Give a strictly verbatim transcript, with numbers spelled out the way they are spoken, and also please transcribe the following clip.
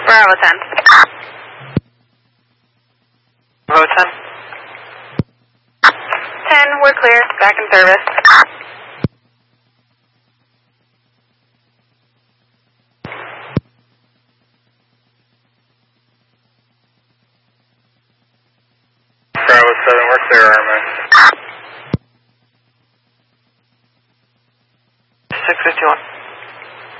Bravo ten. Bravo ten. ten, we're clear. Back in service. Bravo seven, we're clear, Armin. six fifty-one.